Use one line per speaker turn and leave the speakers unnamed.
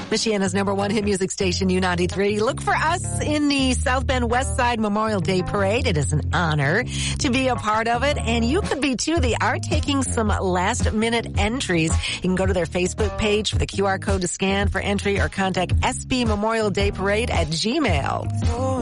Michiana's #1 hit music station, U93. Look for us in the South Bend West Side Memorial Day Parade. It is an honor to be a part of it, and you could be too. They are taking some last-minute entries. You can go to their Facebook page for the QR code to scan for entry or contact SB Memorial Day Parade at Gmail.